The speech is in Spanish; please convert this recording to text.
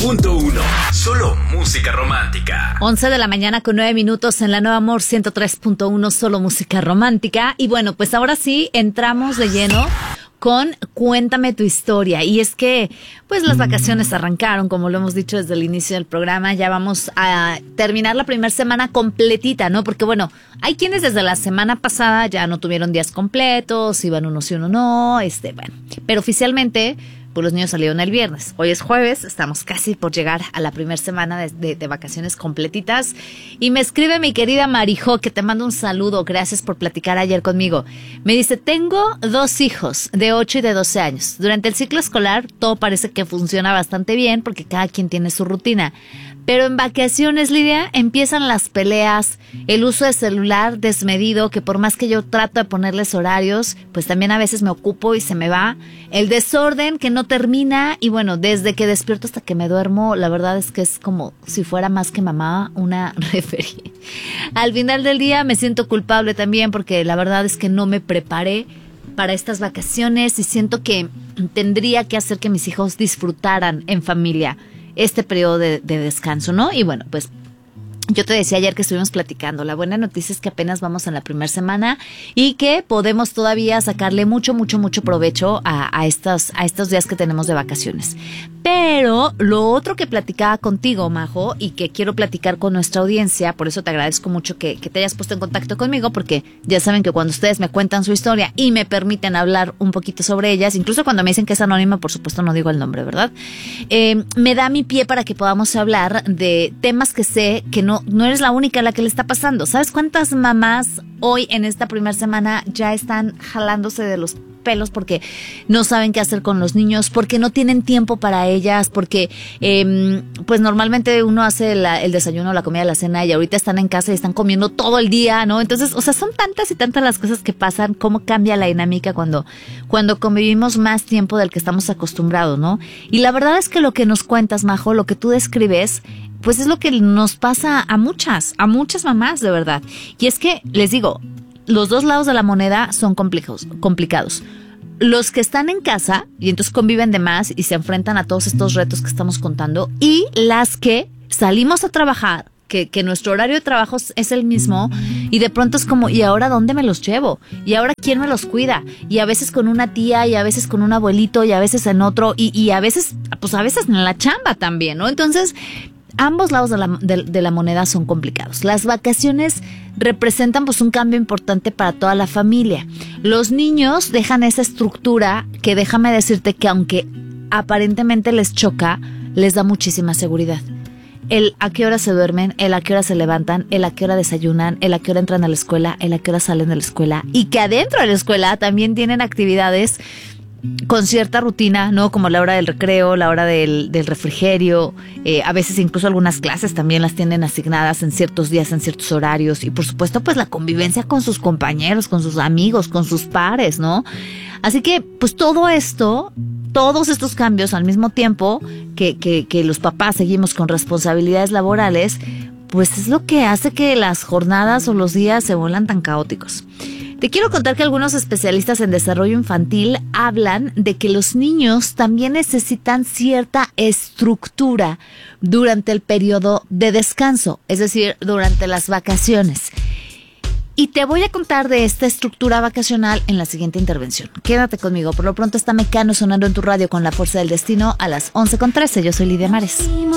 103.1. Solo música romántica. 11 de la mañana con 9 minutos en la Nueva Amor 103.1, solo música romántica. Y bueno, pues ahora sí entramos de lleno con Cuéntame tu historia. Y es que, pues las vacaciones arrancaron, como lo hemos dicho desde el inicio del programa. Ya vamos a terminar la primera semana completita, ¿no? Porque bueno, hay quienes desde la semana pasada ya no tuvieron días completos, iban unos y uno no, bueno. Pero oficialmente, pues los niños salieron el viernes. Hoy es jueves, estamos casi por llegar a la primera semana de vacaciones completitas. Y me escribe mi querida Marijó, que te mando un saludo. Gracias por platicar ayer conmigo. Me dice, tengo 2 hijos de 8 y de 12 años. Durante el ciclo escolar todo parece que funciona bastante bien porque cada quien tiene su rutina. Pero en vacaciones, Lidia, empiezan las peleas, el uso de celular desmedido, que por más que yo trato de ponerles horarios, pues también a veces me ocupo y se me va. El desorden que no termina y bueno, desde que despierto hasta que me duermo, la verdad es que es como si fuera más que mamá una referee. Al final del día me siento culpable también porque la verdad es que no me preparé para estas vacaciones y siento que tendría que hacer que mis hijos disfrutaran en familia este periodo de descanso, ¿no? Y bueno, pues yo te decía ayer que estuvimos platicando. La buena noticia es que apenas vamos en la primera semana y que podemos todavía sacarle mucho provecho a estos días que tenemos de vacaciones. Pero lo otro que platicaba contigo, Majo, y que quiero platicar con nuestra audiencia, por eso te agradezco mucho que te hayas puesto en contacto conmigo, porque ya saben que cuando ustedes me cuentan su historia y me permiten hablar un poquito sobre ellas, incluso cuando me dicen que es anónima, por supuesto no digo el nombre, ¿verdad? Me da mi pie para que podamos hablar de temas que sé que no eres la única a la que le está pasando. ¿Sabes cuántas mamás hoy en esta primera semana ya están jalándose de los pelos porque no saben qué hacer con los niños, porque no tienen tiempo para ellas, porque pues normalmente uno hace el desayuno, la comida, la cena y ahorita están en casa y están comiendo todo el día, ¿no? Entonces, o sea, son tantas y tantas las cosas que pasan, cómo cambia la dinámica cuando convivimos más tiempo del que estamos acostumbrados, ¿no? Y la verdad es que lo que nos cuentas, Majo, lo que tú describes, pues es lo que nos pasa a muchas mamás, de verdad. Y es que, les digo, los dos lados de la moneda son complicados. Los que están en casa y entonces conviven de más y se enfrentan a todos estos retos que estamos contando, y las que salimos a trabajar, que nuestro horario de trabajo es el mismo y de pronto es como, ¿y ahora dónde me los llevo? ¿Y ahora quién me los cuida? Y a veces con una tía y a veces con un abuelito y a veces en otro y a veces, pues a veces en la chamba también, ¿no? Entonces, ambos lados de la moneda son complicados. Las vacaciones representan pues un cambio importante para toda la familia. Los niños dejan esa estructura que, déjame decirte que aunque aparentemente les choca, les da muchísima seguridad. El a qué hora se duermen, el a qué hora se levantan, el a qué hora desayunan, el a qué hora entran a la escuela, el a qué hora salen de la escuela, y que adentro de la escuela también tienen actividades con cierta rutina, ¿no? Como la hora del recreo, la hora del refrigerio, a veces incluso algunas clases también las tienen asignadas en ciertos días, en ciertos horarios, y por supuesto pues la convivencia con sus compañeros, con sus amigos, con sus pares, ¿no? Así que pues todo esto, todos estos cambios al mismo tiempo que los papás seguimos con responsabilidades laborales, pues es lo que hace que las jornadas o los días se vuelvan tan caóticos. Te quiero contar que algunos especialistas en desarrollo infantil hablan de que los niños también necesitan cierta estructura durante el periodo de descanso, es decir, durante las vacaciones. Y te voy a contar de esta estructura vacacional en la siguiente intervención. Quédate conmigo. Por lo pronto está Mecano sonando en tu radio con La Fuerza del Destino a las 11:13. Yo soy Lidia Mares.